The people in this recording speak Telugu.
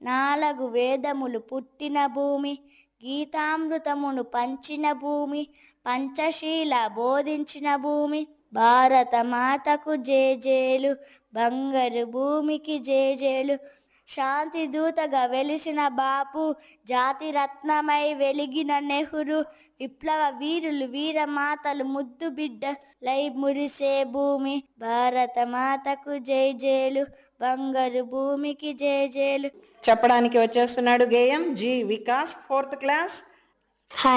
నాలుగు వేదములు పుట్టిన భూమి, గీతామృతమును పంచిన భూమి, పంచశీల బోధించిన భూమి. భారత మాతకు జేజేలు, బంగారు భూమికి జేజేలు. శాంతి దూతగా వెలిసిన బాపు, జాతి రత్నమై వెలిగిన నెహ్రూ. విప్లవ వీరులు వీరమాతలు ముద్దు బిడ్డలై మురిసే భూమి. భారత మాతకు జేజేలు, బంగారు భూమికి జేజేలు. చెప్పడానికి వచ్చేస్తున్నాడు గేయం జి వికాస్, 4th క్లాస్.